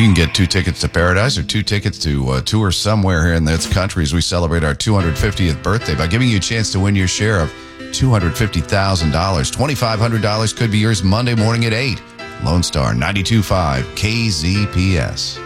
You can get 2 tickets to paradise or 2 tickets to tour somewhere here in this country as we celebrate our 250th birthday by giving you a chance to win your share of $250,000. $2,500 could be yours Monday morning at 8. Lone Star 92.5 KZPS.